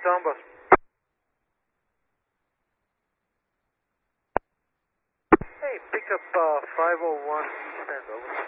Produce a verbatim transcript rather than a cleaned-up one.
Town bus. Hey, pick up uh, five oh one East End, over.